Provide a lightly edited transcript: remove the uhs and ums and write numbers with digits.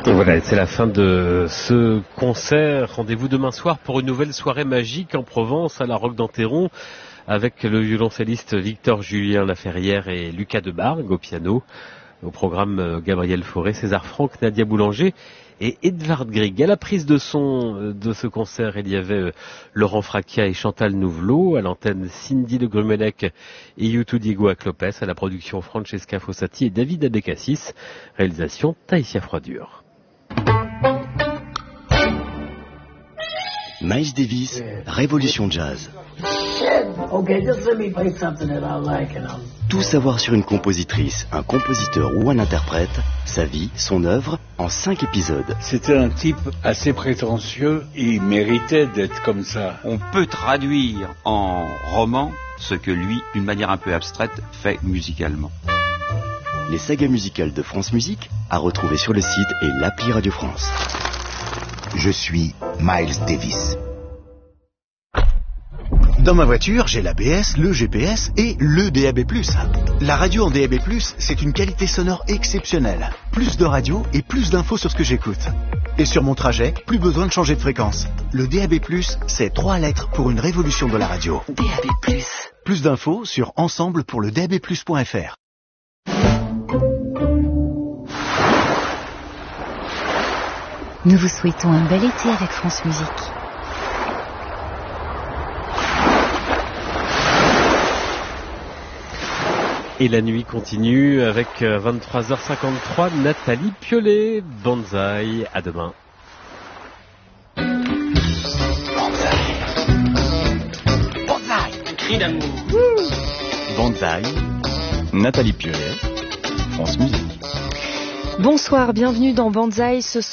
Et voilà, c'est la fin de ce concert. Rendez-vous demain soir pour une nouvelle soirée magique en Provence, à la Roque d'Enterron, avec le violoncelliste Victor-Julien Laferrière et Lucas Debargue au piano. Au programme, Gabriel Fauré, César Franck, Nadia Boulanger et Edvard Grieg. À la prise de son de ce concert, il y avait Laurent Fracchia et Chantal Nouvelot. À l'antenne, Cindy de Grumelec et Youtou Diego Aclopes. À la production, Francesca Fossati et David Abécassis. Réalisation, Taïsia Froidure. Miles Davis, Révolution Jazz. Tout savoir sur une compositrice, un compositeur ou un interprète, sa vie, son œuvre, en 5 épisodes. C'était un type assez prétentieux, il méritait d'être comme ça. On peut traduire en roman ce que lui, d'une manière un peu abstraite, fait musicalement. Les sagas musicales de France Musique, à retrouver sur le site et l'appli Radio France. Je suis Miles Davis. Dans ma voiture, j'ai l'ABS, le GPS et le DAB+. La radio en DAB+, c'est une qualité sonore exceptionnelle. Plus de radio et plus d'infos sur ce que j'écoute. Et sur mon trajet, plus besoin de changer de fréquence. Le DAB+, c'est 3 lettres pour une révolution de la radio. DAB+. Plus d'infos sur ensemble pour le dabplus.fr. Nous vous souhaitons un bel été avec France Musique. Et la nuit continue avec 23h53, Nathalie Piolet, Banzai, à demain. Banzai. Cri d'amour. Banzai, Nathalie Piolet, France Musique. Bonsoir, bienvenue dans Banzai ce soir.